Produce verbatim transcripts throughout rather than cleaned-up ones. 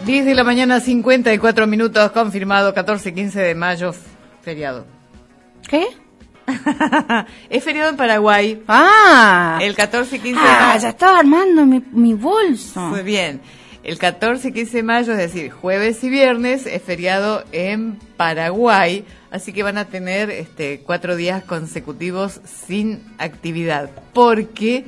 diez de la mañana, cincuenta y cuatro minutos, confirmado, catorce y quince de mayo, feriado. ¿Qué? Es feriado en Paraguay. Ah. El catorce y quince ah, de mayo. Ya estaba armando mi, mi bolso. Muy bien. El catorce y quince de mayo, es decir, jueves y viernes, es feriado en Paraguay, así que van a tener este, cuatro días consecutivos sin actividad, porque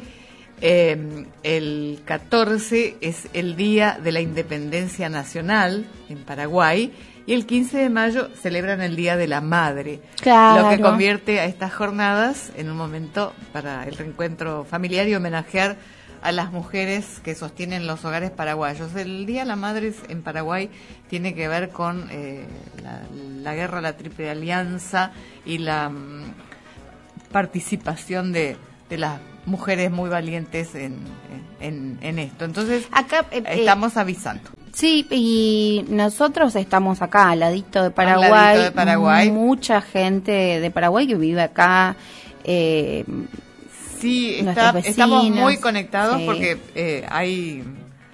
eh, el catorce es el Día de la Independencia Nacional en Paraguay, y el quince de mayo celebran el Día de la Madre, claro. Lo que convierte a estas jornadas en un momento para el reencuentro familiar y homenajear a las mujeres que sostienen los hogares paraguayos. El Día de la Madre en Paraguay tiene que ver con eh, la, la guerra, la Triple Alianza y la um, participación de, de las mujeres muy valientes en, en, en esto. Entonces, acá eh, estamos avisando. Sí, y nosotros estamos acá, al ladito de Paraguay. Al ladito de Paraguay. Mucha gente de Paraguay que vive acá. Eh, Sí, está, estamos muy conectados sí. porque eh, hay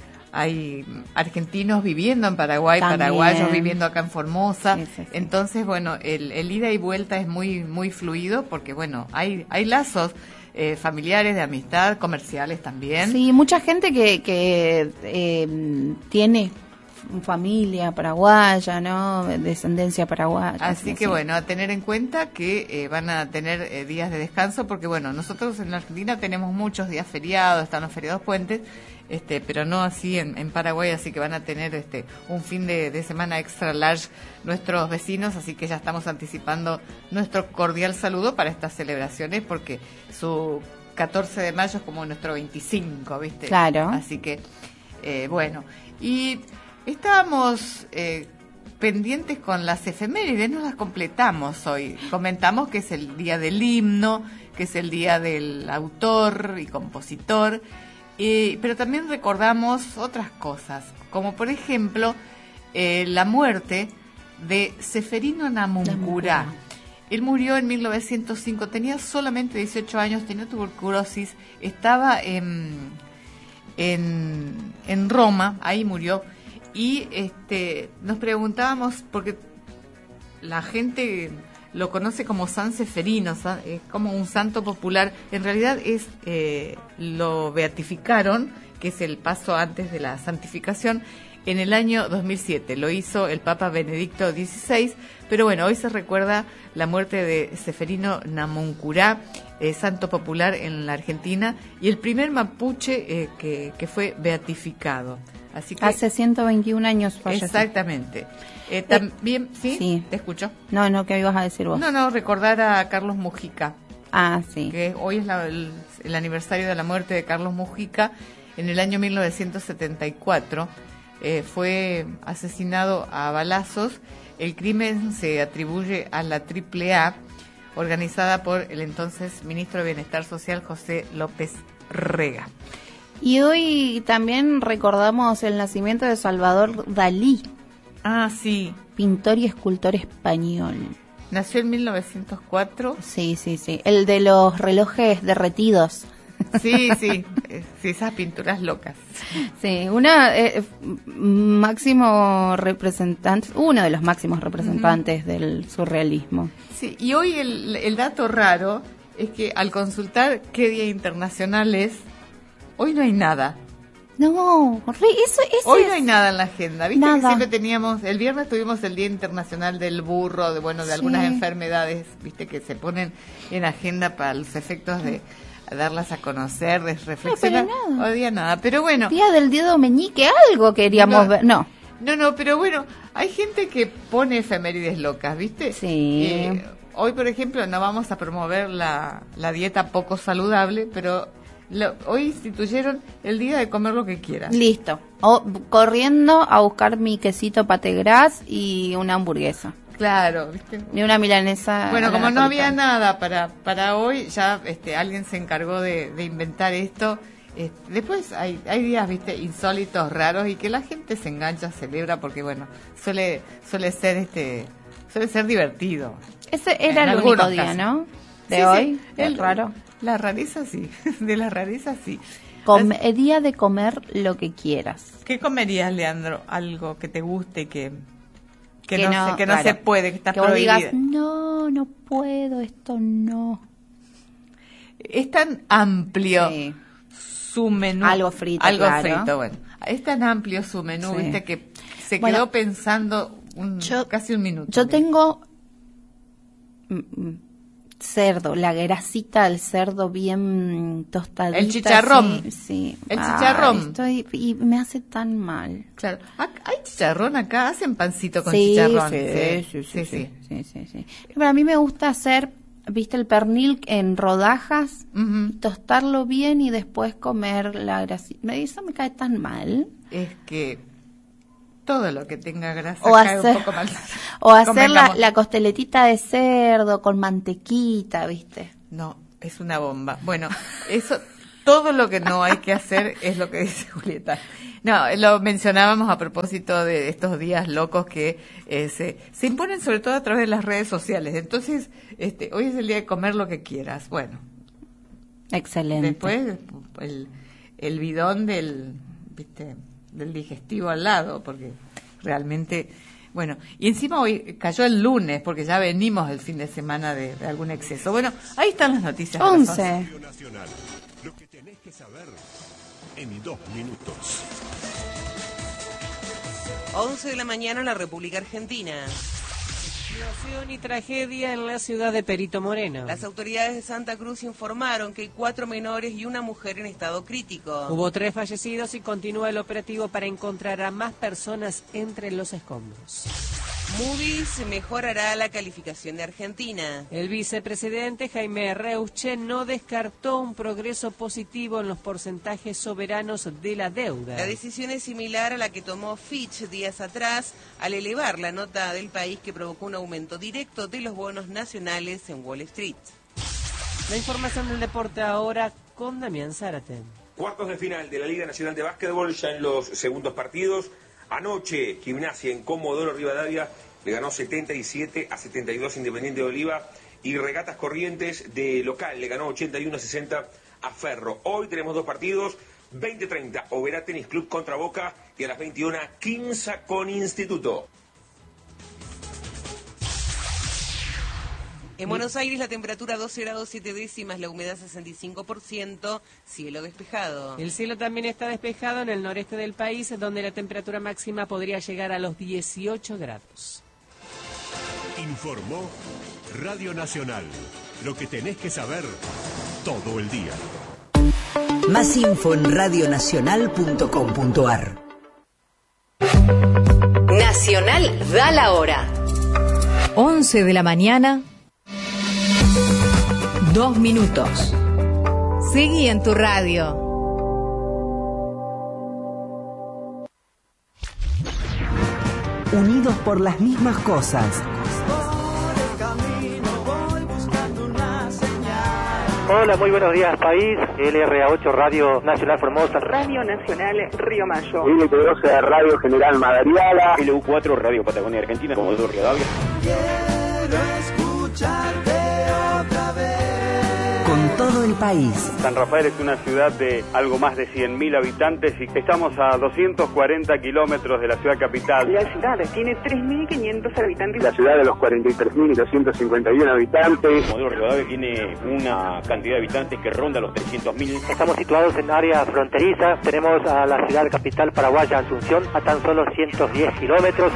hay argentinos viviendo en Paraguay, también. Paraguayos viviendo acá en Formosa. Sí, sí, sí. Entonces, bueno, el, el ida y vuelta es muy muy fluido porque, bueno, hay hay lazos eh, familiares, de amistad, comerciales también. Sí, mucha gente que, que eh, tiene familia paraguaya, ¿no? Descendencia paraguaya. Así que así. bueno, a tener en cuenta que eh, van a tener eh, días de descanso, porque bueno, nosotros en la Argentina tenemos muchos días feriados, están los feriados puentes, este, pero no así en, en Paraguay, así que van a tener este un fin de, de semana extra large nuestros vecinos, así que ya estamos anticipando nuestro cordial saludo para estas celebraciones, porque su catorce de mayo es como nuestro veinticinco, ¿viste? Claro. Así que, eh, bueno, y estábamos eh, pendientes con las efemérides, no las completamos hoy. Comentamos que es el día del himno, que es el día del autor y compositor, eh, pero también recordamos otras cosas, como por ejemplo eh, la muerte de Ceferino Namuncurá. Él murió en mil novecientos cinco, tenía solamente dieciocho años, tenía tuberculosis, estaba en, en, en Roma, ahí murió. Y este, nos preguntábamos, porque la gente lo conoce como San Ceferino, es como un santo popular, en realidad es eh, lo beatificaron, que es el paso antes de la santificación, en el año dos mil siete, lo hizo el Papa Benedicto dieciséis, pero bueno, hoy se recuerda la muerte de Ceferino Namuncurá, eh, santo popular en la Argentina, y el primer mapuche eh, que, que fue beatificado. Así que, hace ciento veintiún años falleció. Exactamente. Eh, también, ¿sí? Sí. ¿Te escucho? No, no, ¿qué ibas a decir vos? No, no, recordar a Carlos Mujica. Ah, sí. Que hoy es la, el, el aniversario de la muerte de Carlos Mujica. En el año mil novecientos setenta y cuatro eh, fue asesinado a balazos. El crimen se atribuye a la Triple A, organizada por el entonces ministro de Bienestar Social, José López Rega. Y hoy también recordamos el nacimiento de Salvador Dalí. Ah, sí. Pintor y escultor español. Nació en mil novecientos cuatro. Sí, sí, sí. El de los relojes derretidos. Sí, sí. Sí, esas pinturas locas. Sí, una eh, máximo representante, uno de los máximos representantes uh-huh. del surrealismo. Sí, y hoy el, el dato raro es que al consultar qué día internacional es, hoy no hay nada. No, re, eso, eso hoy es... no hay nada en la agenda. Viste nada. que siempre teníamos, el viernes tuvimos el Día Internacional del Burro, de bueno, de sí. algunas enfermedades, viste, que se ponen en agenda para los efectos de darlas a conocer, de reflexionar. No, nada. Hoy día nada, pero bueno. Día del dedo meñique, algo queríamos no, ver, no. No, no, pero bueno, hay gente que pone efemérides locas, ¿viste? Sí. Eh, hoy, por ejemplo, no vamos a promover la, la dieta poco saludable, pero lo, hoy instituyeron el día de comer lo que quieras. Listo. O, corriendo a buscar mi quesito pategras y una hamburguesa. Claro, ¿viste? Y una milanesa. Bueno, como no había nada para para hoy, ya este alguien se encargó de, de inventar esto. Este, después hay hay días, viste, insólitos, raros, y que la gente se engancha, celebra, porque bueno, suele suele ser este suele ser divertido. Ese era el único día, ¿no? De sí, hoy, sí, el raro. La rareza sí, de la rareza sí. come, día de comer lo que quieras. ¿Qué comerías, Leandro? Algo que te guste y que, que, que no, no, se, que no claro, se puede, que está que vos prohibida. digas, no, no puedo, esto no. Es tan amplio Sí. su menú. Algo frito, Algo claro. frito, bueno. Es tan amplio su menú, Sí. viste, que se Bueno, quedó pensando un, yo- casi un minuto. Yo tengo mm, mm, cerdo, la grasita del cerdo bien tostadita. El chicharrón. Sí. sí. El Ay, chicharrón. estoy, y me hace tan mal. Claro. Ac- ¿Hay chicharrón acá? ¿Hacen pancito con Sí, chicharrón? sí, sí, sí, sí, sí, sí, sí. Pero a mí me gusta hacer, viste, el pernil en rodajas, Ujú. tostarlo bien y después comer la grasita. Eso me cae tan mal. Es que todo lo que tenga grasa O cae hacer, un poco mal. o hacer la, Convengamos. la costeletita de cerdo con mantequita, viste. No, es una bomba. Bueno, eso, todo lo que no hay que hacer es lo que dice Julieta. No, lo mencionábamos a propósito de estos días locos que eh, se, se imponen sobre todo a través de las redes sociales. Entonces, este, hoy es el día de comer lo que quieras. Bueno, Excelente. después el, el bidón del, viste, del digestivo al lado, porque realmente, bueno, y encima hoy cayó el lunes, porque ya venimos el fin de semana de, de algún exceso. Bueno, ahí están las noticias. de las once. once. Radio Nacional. Lo que tenés que saber en dos minutos. once de la mañana en la República Argentina. Situación y tragedia en la ciudad de Perito Moreno. Las autoridades de Santa Cruz informaron que hay cuatro menores y una mujer en estado crítico. Hubo tres fallecidos y continúa el operativo para encontrar a más personas entre los escombros. Moody's mejorará la calificación de Argentina. El vicepresidente Jaime Reuche no descartó un progreso positivo en los porcentajes soberanos de la deuda. La decisión es similar a la que tomó Fitch días atrás al elevar la nota del país, que provocó un aumento directo de los bonos nacionales en Wall Street. La información del deporte ahora con Damián Zárate. Cuartos de final de la Liga Nacional de Básquetbol, ya en los segundos partidos. Anoche, Gimnasia en Comodoro Rivadavia le ganó setenta y siete a setenta y dos Independiente de Oliva, y Regatas Corrientes de local le ganó ochenta y uno a sesenta a Ferro. Hoy tenemos dos partidos, veinte treinta Oberá Tenis Club contra Boca, y a las veintiuna Quimsa con Instituto. En Buenos Aires la temperatura doce grados siete décimas, la humedad sesenta y cinco por ciento, cielo despejado. El cielo también está despejado en el noreste del país, donde la temperatura máxima podría llegar a los dieciocho grados. Informó Radio Nacional. Lo que tenés que saber todo el día. Más info en radionacional punto com punto ar. Nacional da la hora. once de la mañana. Dos minutos. Seguí en tu radio. Unidos por las mismas cosas. Hola, muy buenos días, país. L R A ocho, Radio Nacional Formosa. Radio Nacional Río Mayo. L P doce, Radio General Madariaga. L U cuatro, Radio Patagonia Argentina, Comodoro Rivadavia. Quiero escucharte otra vez. Con todo el país. San Rafael es una ciudad de algo más de cien mil habitantes y estamos a doscientos cuarenta kilómetros de la ciudad capital. La ciudad tiene tres mil quinientos habitantes. La ciudad de los cuarenta y tres mil doscientos cincuenta y uno habitantes. Comodoro Rivadavia tiene una cantidad de habitantes que ronda los trescientos mil. Estamos situados en área fronteriza. Tenemos a la ciudad capital paraguaya, Asunción, a tan solo ciento diez kilómetros.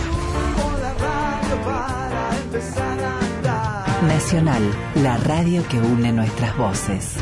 Nacional, la radio que une nuestras voces.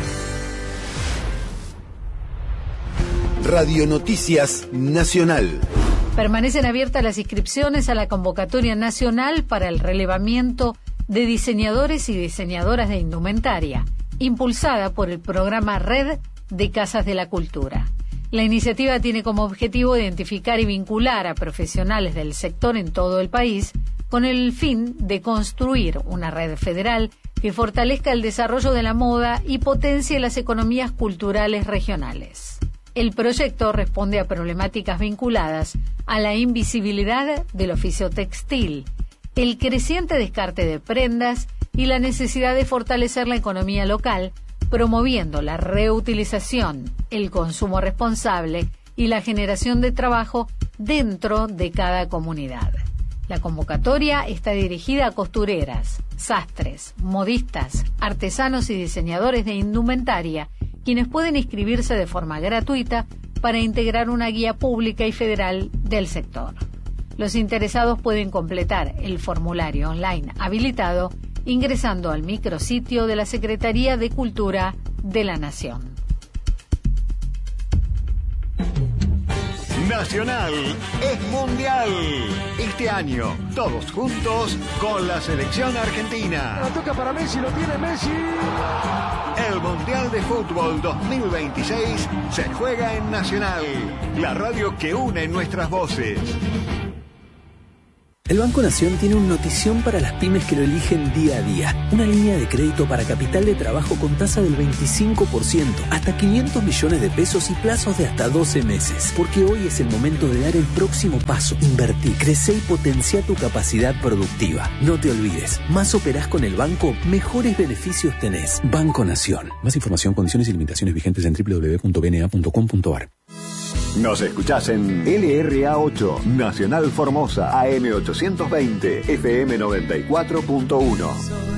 Radio Noticias Nacional. Permanecen abiertas las inscripciones a la convocatoria nacional para el relevamiento de diseñadores y diseñadoras de indumentaria, impulsada por el programa Red de Casas de la Cultura. La iniciativa tiene como objetivo identificar y vincular a profesionales del sector en todo el país, con el fin de construir una red federal que fortalezca el desarrollo de la moda y potencie las economías culturales regionales. El proyecto responde a problemáticas vinculadas a la invisibilidad del oficio textil, el creciente descarte de prendas y la necesidad de fortalecer la economía local promoviendo la reutilización, el consumo responsable y la generación de trabajo dentro de cada comunidad. La convocatoria está dirigida a costureras, sastres, modistas, artesanos y diseñadores de indumentaria, quienes pueden inscribirse de forma gratuita para integrar una guía pública y federal del sector. Los interesados pueden completar el formulario online habilitado ingresando al micrositio de la Secretaría de Cultura de la Nación. Nacional es mundial. Este año, todos juntos con la selección argentina. La toca para Messi, lo tiene Messi. El Mundial de Fútbol dos mil veintiséis se juega en Nacional, la radio que une nuestras voces. El Banco Nación tiene una notición para las pymes que lo eligen día a día. Una línea de crédito para capital de trabajo con tasa del veinticinco por ciento, hasta quinientos millones de pesos y plazos de hasta doce meses. Porque hoy es el momento de dar el próximo paso. Invertí, crece y potencia tu capacidad productiva. No te olvides, más operás con el banco, mejores beneficios tenés. Banco Nación. Más información, condiciones y limitaciones vigentes en doble u doble u doble u punto b n a punto com punto a r. Nos escuchás en L R A ocho, Nacional Formosa, A M ochocientos veinte, F M noventa y cuatro punto uno.